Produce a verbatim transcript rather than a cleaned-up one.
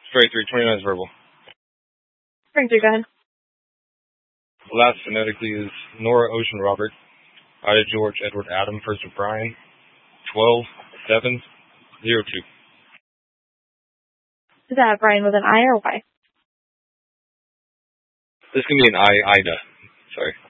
Straight three twenty-nine is verbal. Spring three, go ahead. Last phonetically is Nora Ocean Robert. Ida George Edward Adam, first of Brian. twelve seven zero two. Is that Brian with an I or Y? This can be an I, Ida. Sorry.